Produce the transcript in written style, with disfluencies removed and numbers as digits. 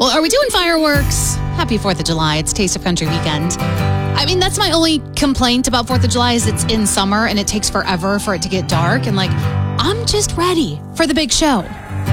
Well, are we doing fireworks? Happy 4th of July. It's Taste of Country weekend. I mean, that's my only complaint about 4th of July is it's in summer and it takes forever for it to get dark. And I'm just ready for the big show.